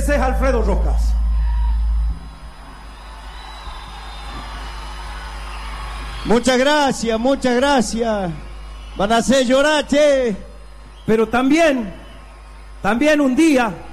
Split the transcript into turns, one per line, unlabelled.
Ese es Alfredo Rojas.
Muchas gracias. Van a hacer llorar, che.
Pero también un día